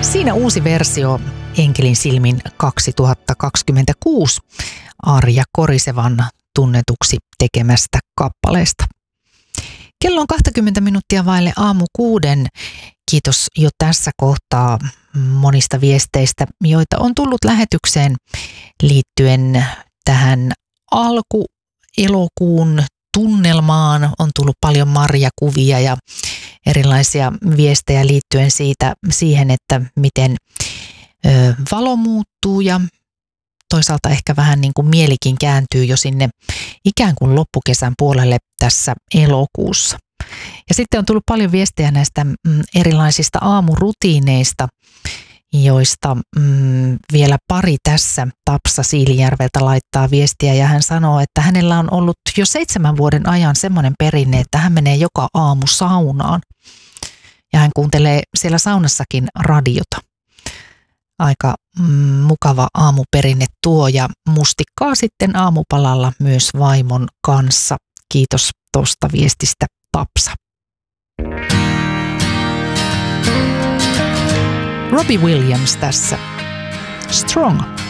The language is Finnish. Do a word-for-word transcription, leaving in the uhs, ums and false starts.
Siinä uusi versio Enkelin silmin kaksituhattakaksikymmentäkuusi Arja Korisevan tunnetuksi tekemästä kappaleesta. Kello on kaksikymmentä minuuttia vaille aamu kuuden. Kiitos jo tässä kohtaa monista viesteistä, joita on tullut lähetykseen liittyen tähän alkuelokuun tunnelmaan. On tullut paljon marjakuvia ja erilaisia viestejä liittyen siitä, siihen, että miten ö, valo muuttuu ja toisaalta ehkä vähän niin kuin mielikin kääntyy jo sinne ikään kuin loppukesän puolelle tässä elokuussa. Ja sitten on tullut paljon viestejä näistä mm, erilaisista aamurutiineista, joista mm, vielä pari tässä. Tapsa Siilijärveltä laittaa viestiä ja hän sanoo, että hänellä on ollut jo seitsemän vuoden ajan semmoinen perinne, että hän menee joka aamu saunaan. Ja hän kuuntelee siellä saunassakin radiota. Aika mm, mukava aamuperinne tuo ja mustikkaa sitten aamupalalla myös vaimon kanssa. Kiitos tosta viestistä, Tapsa. Robbie Williams tässä. Strong.